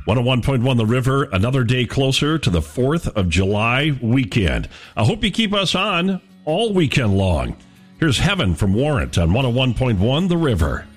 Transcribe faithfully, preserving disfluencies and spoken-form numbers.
one oh one point one The River, another day closer to the fourth of July weekend. I hope you keep us on all weekend long. Here's Heaven from Warrant on one oh one point one The River.